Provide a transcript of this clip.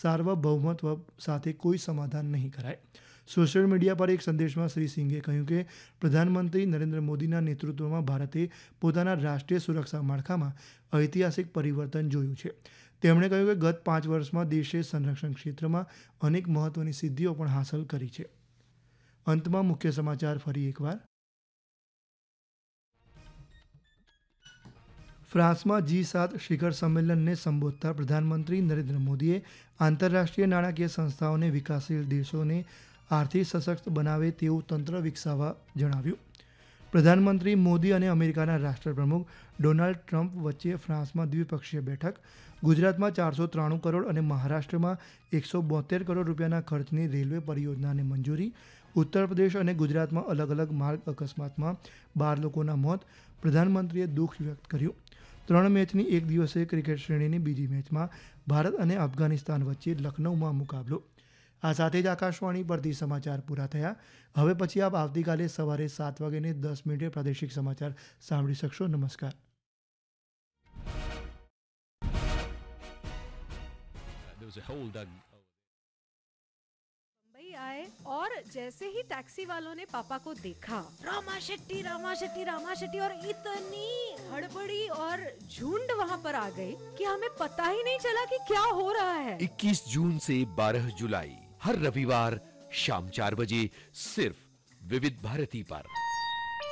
સાર્વભૌમત્વ સાથે કોઈ સમાધાન નહીં કરાય. સોશિયલ મીડિયા પર એક સંદેશમાં શ્રી સિંઘે કહ્યું કે પ્રધાનમંત્રી નરેન્દ્ર મોદીના નેતૃત્વમાં ભારતે પોતાના રાષ્ટ્રીય સુરક્ષા માળખામાં ઐતિહાસિક પરિવર્તન જોયું છે. તેમણે કહ્યું કે ગત 5 વર્ષમાં દેશે સંરક્ષણ ક્ષેત્રમાં અનેક મહત્વની સિદ્ધિઓ પણ હાંસલ કરી છે. અંતમાં મુખ્ય સમાચાર ફરી એકવાર. ફ્રાન્સમાં G7 શિખર સંમેલનને સંબોધતા પ્રધાનમંત્રી નરેન્દ્ર મોદીએ આંતરરાષ્ટ્રીય નાણાકીય સંસ્થાઓને વિકાસશીલ દેશોને આર્થિક સશક્ત બનાવે તેવું તંત્ર વિકસાવવા જણાવ્યું. પ્રધાનમંત્રી મોદી અને અમેરિકાના રાષ્ટ્રપ્રમુખ ડોનાલ્ડ ટ્રમ્પ વચ્ચે ફ્રાન્સમાં દ્વિપક્ષીય બેઠક. ગુજરાતમાં 493 કરોડ અને મહારાષ્ટ્રમાં 172 કરોડ રૂપિયાના ખર્ચની રેલવે પરિયોજનાને મંજૂરી. ઉત્તર પ્રદેશ અને ગુજરાતમાં અલગ અલગ માર્ગ અકસ્માતમાં 12 લોકોના મોત. પ્રધાનમંત્રીએ દુઃખ વ્યક્ત કર્યું. 3 મેચની એક દિવસીય ક્રિકેટ શ્રેણીની બીજી મેચમાં ભારત અને અફઘાનિસ્તાન વચ્ચે લખનૌમાં મુકાબલો. આ સાથે જ આકાશવાણી પરથી સમાચાર પૂરા થયા. હવે પછી આપ આવતીકાલે સવારે 7:10 પ્રાદેશિક સમાચાર સાંભળી શકશો. નમસ્કાર. मुंबई आए और जैसे ही टैक्सी वालों ने पापा को देखा, रामा शेट्टी रामा शेट्टी रामा शेट्टी, और इतनी हड़बड़ी और झुंड वहाँ पर आ गई कि हमें पता ही नहीं चला कि क्या हो रहा है. 21 जून से 12 जुलाई हर रविवार शाम 4 बजे सिर्फ विविध भारती पर.